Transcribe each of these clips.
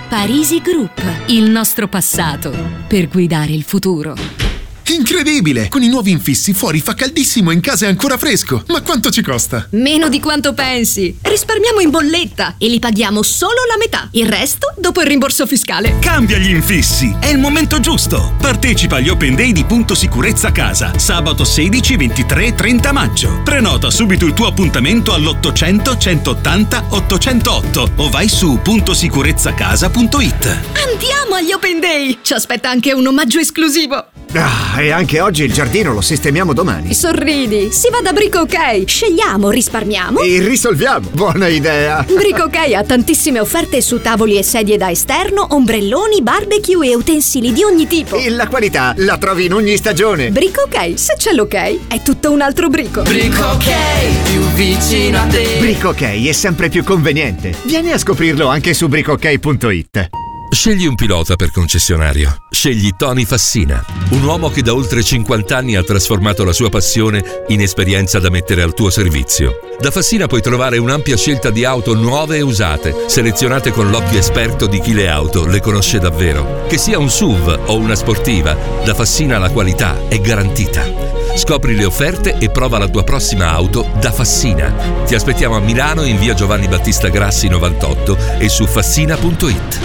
Parisi Group, il nostro passato per guidare il futuro. Incredibile! Con i nuovi infissi fuori fa caldissimo e in casa è ancora fresco. Ma quanto ci costa? Meno di quanto pensi. Risparmiamo in bolletta e li paghiamo solo la metà. Il resto dopo il rimborso fiscale. Cambia gli infissi, è il momento giusto. Partecipa agli Open Day di Punto Sicurezza Casa, sabato 16, 23 e 30 maggio. Prenota subito il tuo appuntamento all'800 180 808 o vai su puntosicurezzacasa.it. Andiamo agli Open Day! Ci aspetta anche un omaggio esclusivo. E anche oggi il giardino lo sistemiamo domani. Sorridi, si va da Brico OK. Scegliamo, risparmiamo e risolviamo. Buona idea. Brico OK ha tantissime offerte su tavoli e sedie da esterno, ombrelloni, barbecue e utensili di ogni tipo. E la qualità la trovi in ogni stagione. Brico OK, se c'è l'ok, è tutto un altro brico. Brico OK, più vicino a te. Brico OK è sempre più conveniente. Vieni a scoprirlo anche su bricook.it. Scegli un pilota per concessionario. Scegli Tony Fassina, un uomo che da oltre 50 anni ha trasformato la sua passione in esperienza da mettere al tuo servizio. Da Fassina puoi trovare un'ampia scelta di auto nuove e usate, selezionate con l'occhio esperto di chi le auto le conosce davvero. Che sia un SUV o una sportiva, da Fassina la qualità è garantita. Scopri le offerte e prova la tua prossima auto da Fassina. Ti aspettiamo a Milano in via Giovanni Battista Grassi 98 e su fassina.it.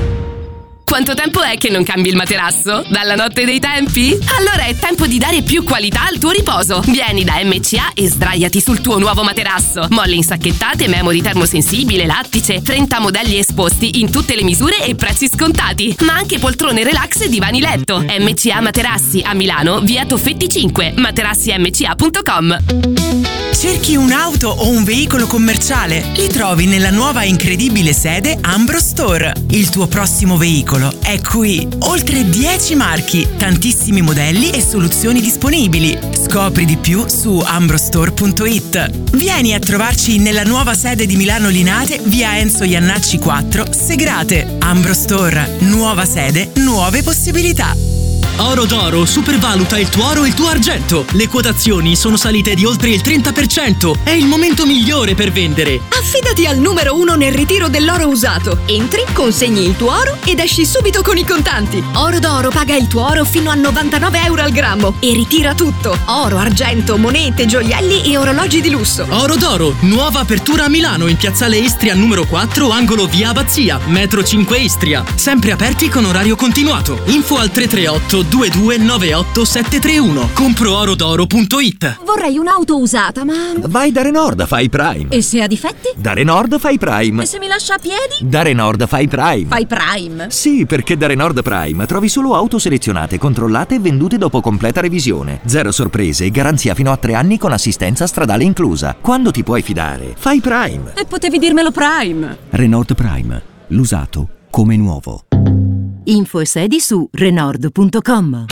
Quanto tempo è che non cambi il materasso? Dalla notte dei tempi? Allora è tempo di dare più qualità al tuo riposo. Vieni da MCA e sdraiati sul tuo nuovo materasso. Molle insacchettate, memory termosensibile, lattice, 30 modelli esposti in tutte le misure e prezzi scontati. Ma anche poltrone relax e divani letto. MCA Materassi a Milano, via Toffetti 5, materassiMCA.com. Cerchi un'auto o un veicolo commerciale? Li trovi nella nuova e incredibile sede Ambro Store. Il tuo prossimo veicolo è qui. Oltre 10 marchi, tantissimi modelli e soluzioni disponibili. Scopri di più su ambrostore.it. Vieni a trovarci nella nuova sede di Milano Linate, via Enzo Iannacci 4, Segrate. Ambro Store, nuova sede, nuove possibilità. Oro d'Oro supervaluta il tuo oro e il tuo argento. Le quotazioni sono salite di oltre il 30%. È il momento migliore per vendere. Affidati al numero 1 nel ritiro dell'oro usato. Entri, consegni il tuo oro ed esci subito con i contanti. Oro d'Oro paga il tuo oro fino a 99 euro al grammo e ritira tutto. Oro, argento, monete, gioielli e orologi di lusso. Oro d'Oro, nuova apertura a Milano in piazzale Istria numero 4, angolo via Abbazia, metro 5 Istria. Sempre aperti con orario continuato. Info al 338 2298 731. Compro-orodoro.it. Vorrei un'auto usata, ma... Vai da Renault, fai Prime. E se ha difetti? Da Renault fai Prime. E se mi lascia a piedi? Da Renault fai Prime. Fai Prime? Sì, perché da Renault Prime trovi solo auto selezionate, controllate e vendute dopo completa revisione. Zero sorprese e garanzia fino a 3 anni con assistenza stradale inclusa. Quando ti puoi fidare, fai Prime. E potevi dirmelo Prime. Renault Prime. L'usato come nuovo. Info e sedi su Renault.com.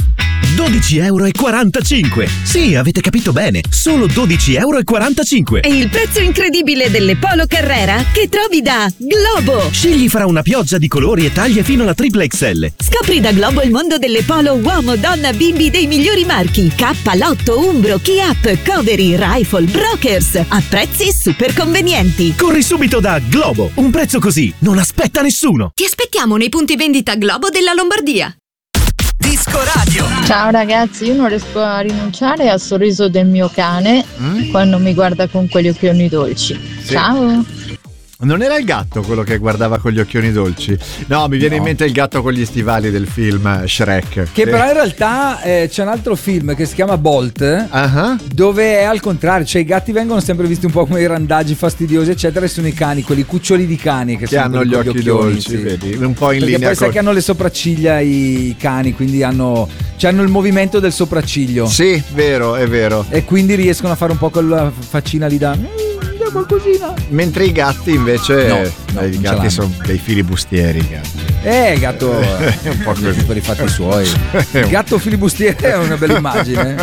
12,45 €. Sì, avete capito bene, solo 12,45 €. È il prezzo incredibile delle Polo Carrera che trovi da Globo. Scegli fra una pioggia di colori e taglie fino alla triple XL. Scopri da Globo il mondo delle Polo uomo, donna, bimbi dei migliori marchi: K, Lotto, Umbro, Chi-Up, Covery, Rifle, Brokers, a prezzi super convenienti. Corri subito da Globo, un prezzo così non aspetta nessuno. Ti aspettiamo nei punti vendita Globo della Lombardia. Disco Radio. Ciao ragazzi, io non riesco a rinunciare al sorriso del mio cane quando mi guarda con quegli occhioni dolci. Sì. Ciao. Non era il gatto quello che guardava con gli occhioni dolci? No, mi viene in mente il gatto con gli stivali del film Shrek. Che però in realtà c'è un altro film che si chiama Bolt, dove è al contrario, cioè i gatti vengono sempre visti un po' come i randagi fastidiosi eccetera, e sono i cani, quelli cuccioli di cani che sono hanno gli occhi dolci, sì. Vedi? Un po' in perché linea poi sai che hanno le sopracciglia i cani, quindi hanno il movimento del sopracciglio. Sì, vero, è vero. E quindi riescono a fare un po' quella faccina lì da... qualcosina. Mentre i gatti invece i gatti sono dei filibustieri. Il gatto è un po' così per i fatti suoi. Il gatto filibustiere è una bella immagine.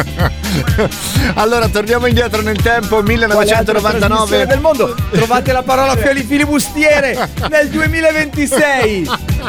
Allora torniamo indietro nel tempo, 1999 del mondo. Trovate la parola filibustiere nel 2026.